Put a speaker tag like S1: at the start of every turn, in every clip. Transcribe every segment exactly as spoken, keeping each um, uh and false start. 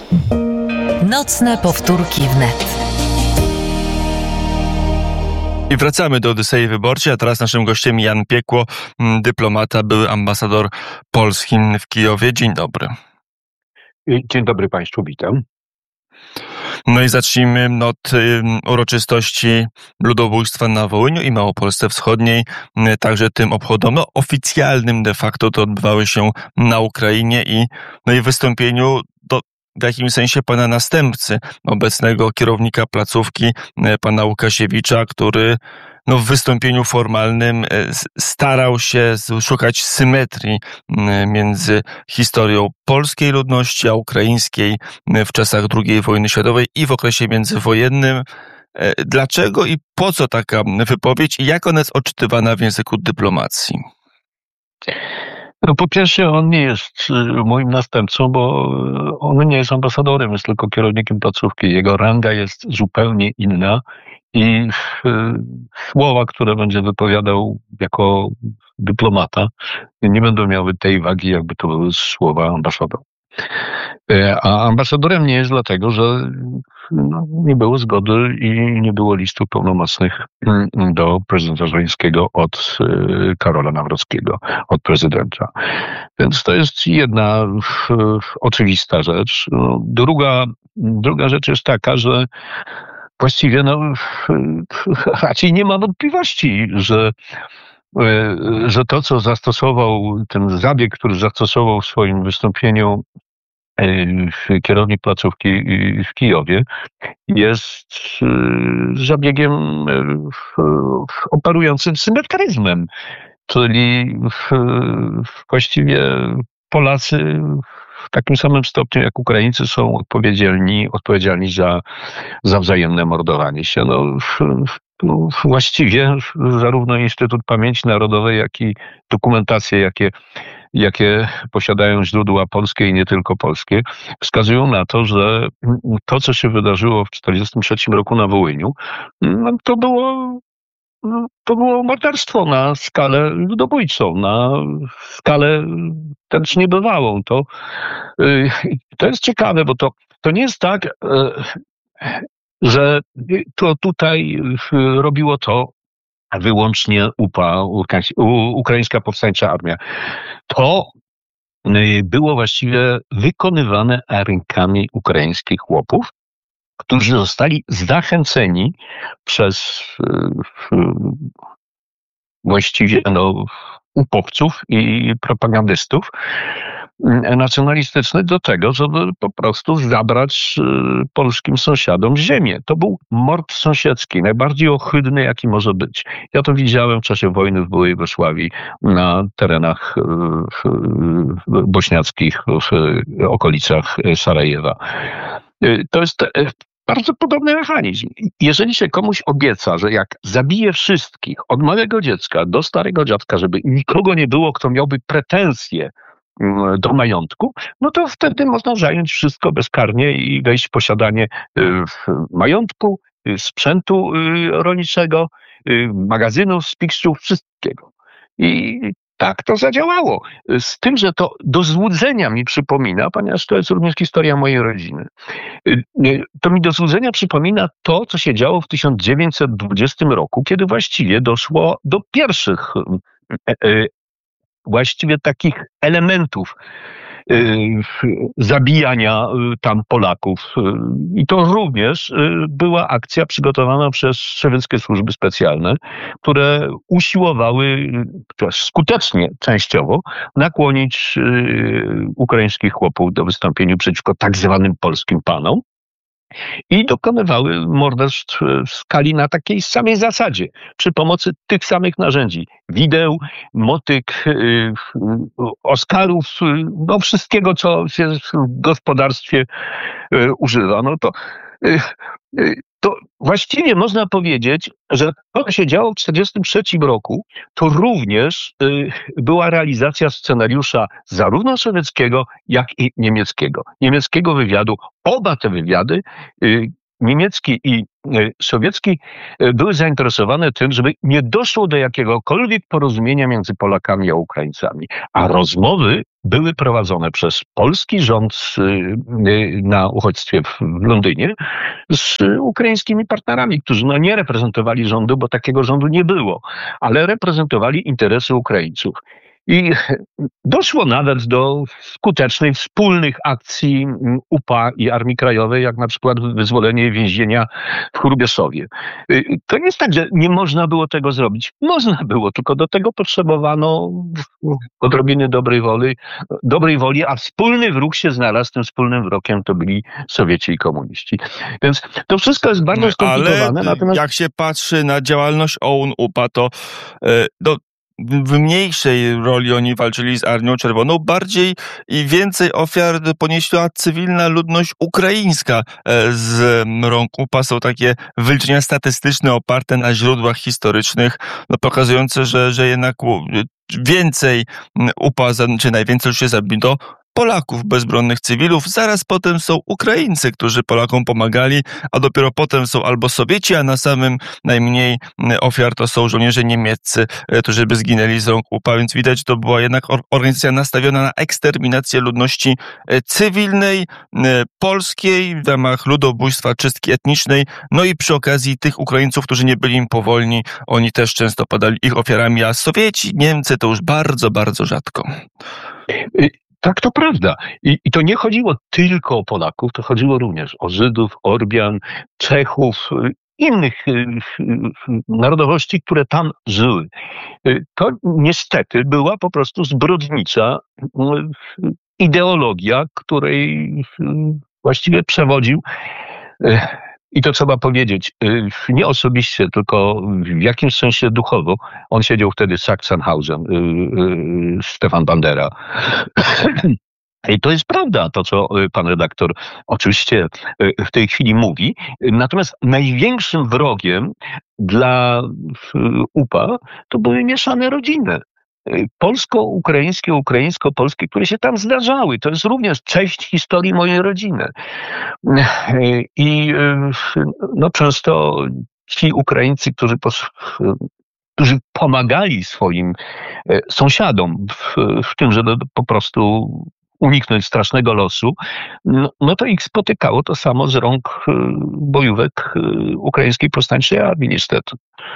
S1: Nocne powtórki wnet.
S2: I wracamy do Odysei Wyborczej, a teraz naszym gościem Jan Piekło, dyplomata, były ambasador Polski w Kijowie. Dzień dobry.
S3: Dzień dobry Państwu, witam.
S2: No i zacznijmy od y, uroczystości ludobójstwa na Wołyniu i Małopolsce Wschodniej, y, także tym obchodom no, oficjalnym de facto to odbywały się na Ukrainie i, no i wystąpieniu do w jakimś sensie pana następcy, obecnego kierownika placówki, pana Łukasiewicza, który no, w wystąpieniu formalnym starał się szukać symetrii między historią polskiej ludności a ukraińskiej w czasach drugiej wojny światowej i w okresie międzywojennym. Dlaczego i po co taka wypowiedź i jak ona jest odczytywana w języku dyplomacji?
S3: No po pierwsze, on nie jest moim następcą, bo on nie jest ambasadorem, jest tylko kierownikiem placówki. Jego ranga jest zupełnie inna i słowa, które będzie wypowiadał jako dyplomata, nie będą miały tej wagi, jakby to były słowa ambasadora. A ambasadorem nie jest dlatego, że no, nie było zgody i nie było listów pełnomocnych do prezydenta Żeleńskiego od Karola Nawrockiego, od prezydenta. Więc to jest jedna oczywista rzecz. Druga, druga rzecz jest taka, że właściwie no, raczej nie ma wątpliwości, że że to, co zastosował, ten zabieg, który zastosował w swoim wystąpieniu kierownik placówki w Kijowie, jest zabiegiem operującym symetryzmem, czyli właściwie Polacy w takim samym stopniu jak Ukraińcy są odpowiedzialni, odpowiedzialni za, za wzajemne mordowanie się. No, no, właściwie zarówno Instytut Pamięci Narodowej, jak i dokumentacje, jakie jakie posiadają źródła polskie i nie tylko polskie, wskazują na to, że to, co się wydarzyło w tysiąc dziewięćset czterdziestym trzecim roku na Wołyniu, no, to było to było morderstwo na skalę ludobójczą, na skalę też niebywałą. To, to jest ciekawe, bo to, to nie jest tak, że to tutaj robiło to wyłącznie U P A, Ukraińska Powstańcza Armia. To było właściwie wykonywane rękami ukraińskich chłopów, którzy zostali zachęceni przez właściwie no, upowców i propagandystów nacjonalistycznych do tego, żeby po prostu zabrać polskim sąsiadom ziemię. To był mord sąsiedzki, najbardziej ohydny, jaki może być. Ja to widziałem w czasie wojny w byłej Jugosławii na terenach bośniackich, w okolicach Sarajewa. To jest bardzo podobny mechanizm. Jeżeli się komuś obieca, że jak zabije wszystkich, od małego dziecka do starego dziadka, żeby nikogo nie było, kto miałby pretensje do majątku, no to wtedy można zająć wszystko bezkarnie i wejść w posiadanie majątku, sprzętu rolniczego, magazynów, spichrzów, wszystkiego. I tak to zadziałało. Z tym, że to do złudzenia mi przypomina, ponieważ to jest również historia mojej rodziny, to mi do złudzenia przypomina to, co się działo w tysiąc dziewięćset dwudziestym roku, kiedy właściwie doszło do pierwszych właściwie takich elementów zabijania tam Polaków. I to również była akcja przygotowana przez sowieckie służby specjalne, które usiłowały skutecznie, częściowo, nakłonić ukraińskich chłopów do wystąpienia przeciwko tak zwanym polskim panom. I dokonywały morderstw w skali na takiej samej zasadzie, przy pomocy tych samych narzędzi. Wideł, motyk, oskalów, no wszystkiego, co się w gospodarstwie używa. No to, to właściwie można powiedzieć, że to, co się działo w tysiąc dziewięćset czterdziestym trzecim roku, to również była realizacja scenariusza zarówno sowieckiego, jak i niemieckiego. Niemieckiego wywiadu. Oba te wywiady, niemiecki i sowiecki, były zainteresowane tym, żeby nie doszło do jakiegokolwiek porozumienia między Polakami a Ukraińcami. A rozmowy były prowadzone przez polski rząd na uchodźstwie w Londynie z ukraińskimi partnerami, którzy no nie reprezentowali rządu, bo takiego rządu nie było, ale reprezentowali interesy Ukraińców. I doszło nawet do skutecznej wspólnych akcji U P A i Armii Krajowej, jak na przykład wyzwolenie więzienia w Hrubieszowie. To nie jest tak, że nie można było tego zrobić. Można było, tylko do tego potrzebowano odrobiny dobrej woli, dobrej woli, a wspólny wróg się znalazł. Tym wspólnym wrogiem to byli Sowieci i komuniści. Więc to wszystko jest bardzo skomplikowane.
S2: Ale
S3: natomiast...
S2: jak się patrzy na działalność O U N U P A, to do w mniejszej roli oni walczyli z Armią Czerwoną, bardziej i więcej ofiar poniosła cywilna ludność ukraińska z rąk U P A. Są takie wyliczenia statystyczne oparte na źródłach historycznych, no, pokazujące, że, że jednak więcej U P A, czy najwięcej się zabito Polaków, bezbronnych cywilów. Zaraz potem są Ukraińcy, którzy Polakom pomagali, a dopiero potem są albo Sowieci, a na samym najmniej ofiar to są żołnierze niemieccy, którzy by zginęli z rąk U P A, więc widać, że to była jednak organizacja nastawiona na eksterminację ludności cywilnej, polskiej, w ramach ludobójstwa, czystki etnicznej, no i przy okazji tych Ukraińców, którzy nie byli im powolni, oni też często padali ich ofiarami, a Sowieci, Niemcy to już bardzo, bardzo rzadko.
S3: Tak, to prawda. I, I to nie chodziło tylko o Polaków, to chodziło również o Żydów, Orbian, Czechów, innych narodowości, które tam żyły. To niestety była po prostu zbrodnicza ideologia, której właściwie przewodził, i to trzeba powiedzieć, nie osobiście, tylko w jakimś sensie duchowo. On siedział wtedy Sachsenhausen, Stefan Bandera. I to jest prawda, to co pan redaktor oczywiście w tej chwili mówi. Natomiast największym wrogiem dla U P A to były mieszane rodziny. Polsko-ukraińskie, ukraińsko-polskie, które się tam zdarzały. To jest również część historii mojej rodziny. I no, często ci Ukraińcy, którzy, którzy pomagali swoim sąsiadom w, w tym, żeby po prostu uniknąć strasznego losu, no, no to ich spotykało to samo z rąk bojówek ukraińskiej powstańczej armii, niestety.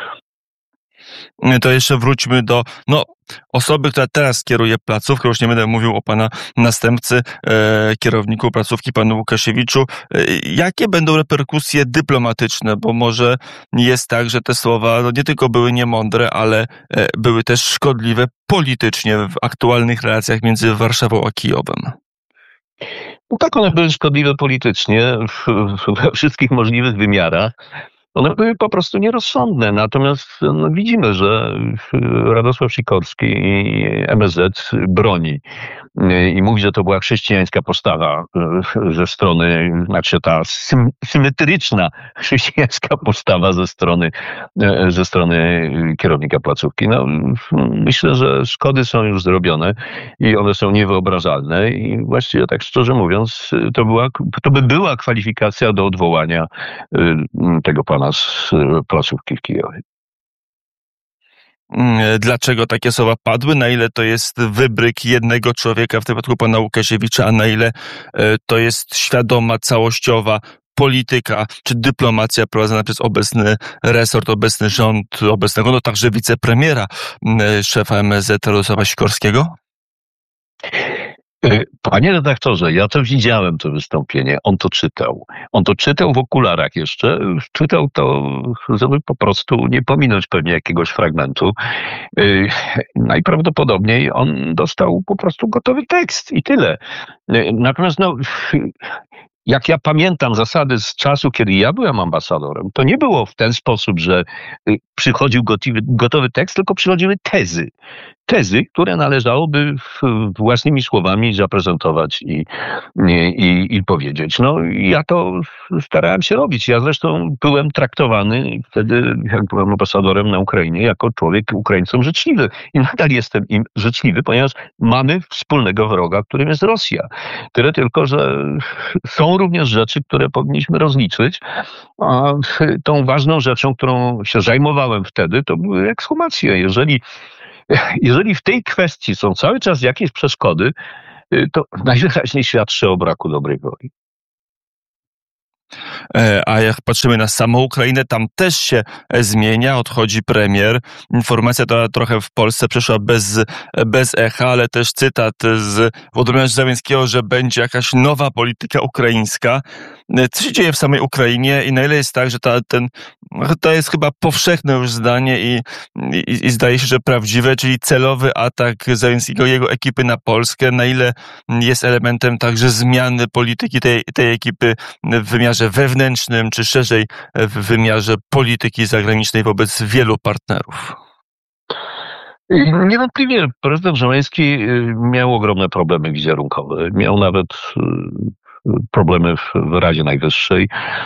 S2: To jeszcze wróćmy do no, osoby, która teraz kieruje placówkę. Już nie będę mówił o pana następcy, e, kierowniku placówki, panu Łukasiewiczu. E, jakie będą reperkusje dyplomatyczne? Bo może jest tak, że te słowa no, nie tylko były niemądre, ale e, były też szkodliwe politycznie w aktualnych relacjach między Warszawą a Kijowem.
S3: No tak, one były szkodliwe politycznie w, we wszystkich możliwych wymiarach. One były po prostu nierozsądne, natomiast no, widzimy, że Radosław Sikorski i M S Z broni i mówi, że to była chrześcijańska postawa ze strony, znaczy ta sym, symetryczna chrześcijańska postawa ze strony, ze strony kierownika placówki. No, myślę, że szkody są już zrobione i one są niewyobrażalne i właściwie tak szczerze mówiąc, to, była, to by była kwalifikacja do odwołania tego pana z placówki w Kijowie.
S2: Dlaczego takie słowa padły? Na ile to jest wybryk jednego człowieka, w tym przypadku pana Łukasiewicza, a na ile to jest świadoma, całościowa polityka czy dyplomacja prowadzona przez obecny resort, obecny rząd, obecnego, no także wicepremiera, szefa M S Z Radosława Sikorskiego?
S3: Panie redaktorze, ja to widziałem, to wystąpienie. On to czytał. On to czytał w okularach jeszcze. Czytał to, żeby po prostu nie pominąć pewnie jakiegoś fragmentu. Najprawdopodobniej on dostał po prostu gotowy tekst i tyle. Natomiast no... Jak ja pamiętam zasady z czasu, kiedy ja byłem ambasadorem, to nie było w ten sposób, że przychodził gotowy, gotowy tekst, tylko przychodziły tezy. Tezy, które należałoby własnymi słowami zaprezentować i, i, i powiedzieć. No ja to starałem się robić. Ja zresztą byłem traktowany wtedy, jak byłem ambasadorem na Ukrainie, jako człowiek Ukraińcom życzliwy. I nadal jestem im życzliwy, ponieważ mamy wspólnego wroga, którym jest Rosja. Tyle tylko, że są również rzeczy, które powinniśmy rozliczyć. A tą ważną rzeczą, którą się zajmowałem wtedy, to były ekshumacje. Jeżeli jeżeli w tej kwestii są cały czas jakieś przeszkody, to najwyraźniej świadczy o braku dobrej woli.
S2: A jak patrzymy na samą Ukrainę, tam też się zmienia, odchodzi premier. Informacja ta trochę w Polsce przeszła bez, bez echa, ale też cytat z Wołodymyra Zełenskiego, że będzie jakaś nowa polityka ukraińska. Co się dzieje w samej Ukrainie i na ile jest tak, że ta, ten, to jest chyba powszechne już zdanie i, i, i zdaje się, że prawdziwe, czyli celowy atak Zełenskiego i jego ekipy na Polskę, na ile jest elementem także zmiany polityki tej, tej ekipy w wymiarze wewnętrznym, czy szerzej w wymiarze polityki zagranicznej wobec wielu partnerów?
S3: Niewątpliwie prezydent Zełenski miał ogromne problemy wizerunkowe. Miał nawet problemy w Radzie Najwyższej.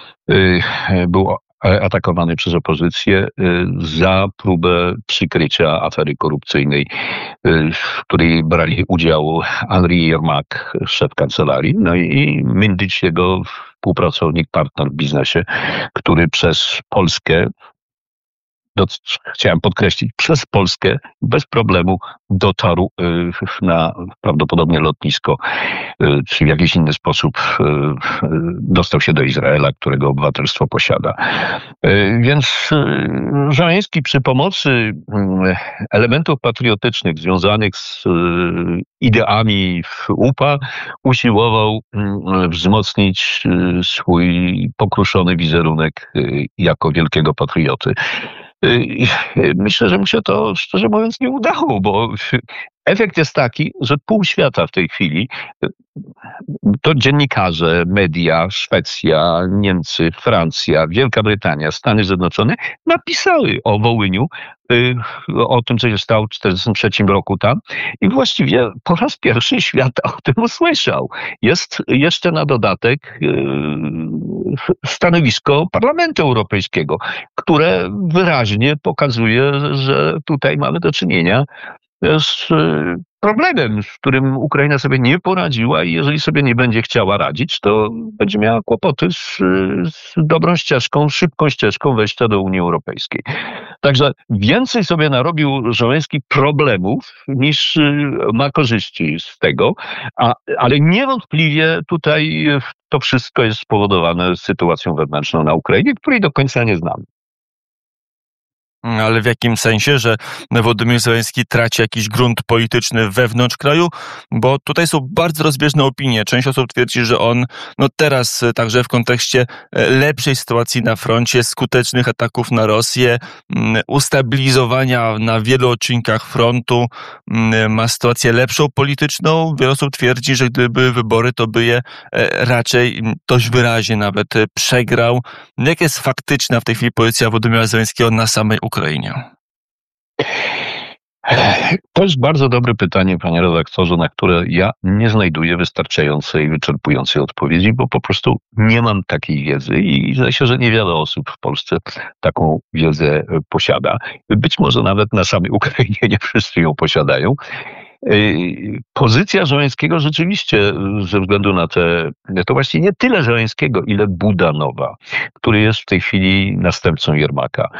S3: Był atakowany przez opozycję za próbę przykrycia afery korupcyjnej, w której brali udział Henri Yermak, szef kancelarii, no i Myndyć, jego współpracownik, partner w biznesie, który przez Polskę, do, chciałem podkreślić, przez Polskę bez problemu dotarł na prawdopodobnie lotnisko, czy w jakiś inny sposób dostał się do Izraela, którego obywatelstwo posiada. Więc Zełenski przy pomocy elementów patriotycznych związanych z ideami U P A usiłował wzmocnić swój pokruszony wizerunek jako wielkiego patrioty. Myślę, że mu się to, szczerze mówiąc, nie udało, bo efekt jest taki, że pół świata w tej chwili, to dziennikarze, media, Szwecja, Niemcy, Francja, Wielka Brytania, Stany Zjednoczone napisały o Wołyniu, o tym, co się stało w tysiąc dziewięćset czterdziestym trzecim roku tam i właściwie po raz pierwszy świat o tym usłyszał. Jest jeszcze na dodatek stanowisko Parlamentu Europejskiego, które wyraźnie pokazuje, że tutaj mamy do czynienia z problemem, z którym Ukraina sobie nie poradziła i jeżeli sobie nie będzie chciała radzić, to będzie miała kłopoty z, z dobrą ścieżką, szybką ścieżką wejścia do Unii Europejskiej. Także więcej sobie narobił Zełenski problemów niż ma korzyści z tego, a, ale niewątpliwie tutaj to wszystko jest spowodowane sytuacją wewnętrzną na Ukrainie, której do końca nie znamy.
S2: Ale w jakim sensie, że Wołodymyr Zełenski traci jakiś grunt polityczny wewnątrz kraju? Bo tutaj są bardzo rozbieżne opinie. Część osób twierdzi, że on no teraz także w kontekście lepszej sytuacji na froncie, skutecznych ataków na Rosję, ustabilizowania na wielu odcinkach frontu, ma sytuację lepszą polityczną. Wiele osób twierdzi, że gdyby wybory, to by je raczej dość wyraźnie nawet przegrał. Jak jest faktyczna w tej chwili pozycja Wołodymyra Zełenskiego na samej Ukrainie?
S3: To jest bardzo dobre pytanie, panie redaktorze, na które ja nie znajduję wystarczającej, wyczerpującej odpowiedzi, bo po prostu nie mam takiej wiedzy i zdaje się, że niewiele osób w Polsce taką wiedzę posiada. Być może nawet na samej Ukrainie nie wszyscy ją posiadają. Pozycja Zełenskiego rzeczywiście ze względu na te, to właściwie nie tyle Zełenskiego, ile Budanowa, który jest w tej chwili następcą Yermaka.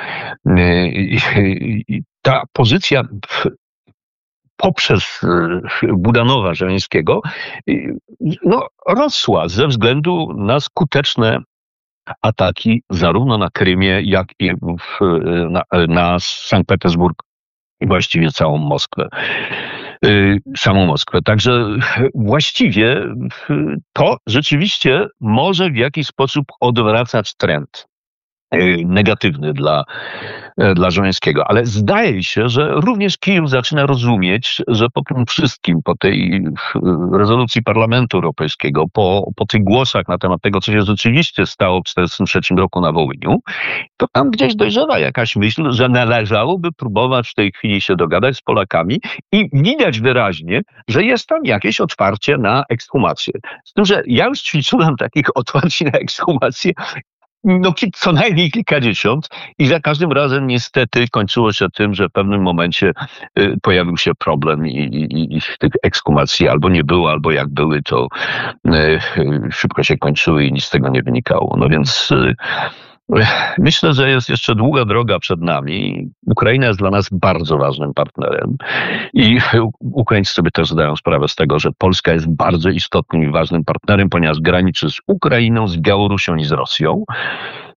S3: Ta pozycja poprzez Budanowa Zełenskiego no, rosła ze względu na skuteczne ataki zarówno na Krymie, jak i w, na, na Sankt Petersburg i właściwie całą Moskwę. samą Moskwę. Także właściwie to rzeczywiście może w jakiś sposób odwracać trend negatywny dla, dla Zełenskiego. Ale zdaje się, że również Kijów zaczyna rozumieć, że po tym wszystkim, po tej rezolucji Parlamentu Europejskiego, po, po tych głosach na temat tego, co się rzeczywiście stało w tysiąc dziewięćset czterdziestym trzecim roku na Wołyniu, to tam gdzieś dojrzewa jakaś myśl, że należałoby próbować w tej chwili się dogadać z Polakami i widać wyraźnie, że jest tam jakieś otwarcie na ekshumację. Z tym, że ja już ćwiczyłem takich otwarć na ekshumację no co najmniej kilkadziesiąt i za każdym razem niestety kończyło się tym, że w pewnym momencie y, pojawił się problem i, i, i tych ekshumacji albo nie było, albo jak były, to y, y, szybko się kończyły i nic z tego nie wynikało. No więc y, Myślę, że jest jeszcze długa droga przed nami. Ukraina jest dla nas bardzo ważnym partnerem i Ukraińcy sobie też zdają sprawę z tego, że Polska jest bardzo istotnym i ważnym partnerem, ponieważ graniczy z Ukrainą, z Białorusią i z Rosją.